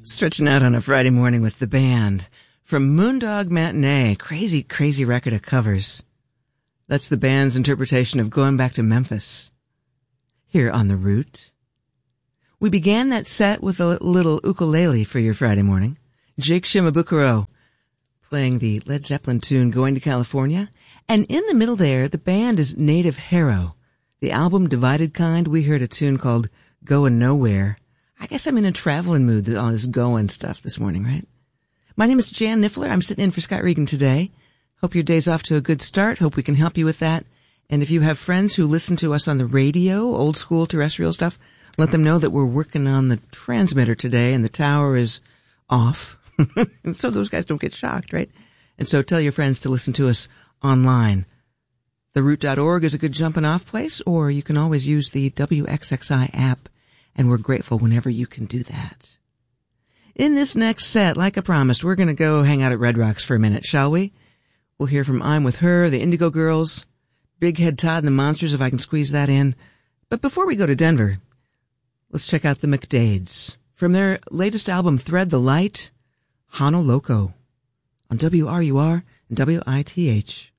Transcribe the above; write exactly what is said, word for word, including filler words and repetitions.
Stretching out on a Friday morning with the band from Moondog Matinee. Crazy, crazy record of covers. That's the band's interpretation of Going Back to Memphis here on The Root. We began that set with a little ukulele for your Friday morning. Jake Shimabukuro playing the Led Zeppelin tune Going to California. And in the middle there, the band is Native Harrow. The album Divided Kind, we heard a tune called Goin' Nowhere. I guess I'm in a traveling mood with all this going stuff this morning, right? My name is Jan Niffler. I'm sitting in for Scott Regan today. Hope your day's off to a good start. Hope we can help you with that. And if you have friends who listen to us on the radio, old school terrestrial stuff, let them know that we're working on the transmitter today and the tower is off. And so those guys don't get shocked, right? And so tell your friends to listen to us online. the root dot org is a good jumping off place, or you can always use the W X X I app. And we're grateful whenever you can do that. In this next set, like I promised, we're going to go hang out at Red Rocks for a minute, shall we? We'll hear from I'm With Her, the Indigo Girls, Big Head Todd and the Monsters, if I can squeeze that in. But before we go to Denver, let's check out the McDades. From their latest album, Thread the Light, Hano Loco, on W R U R and W I T H.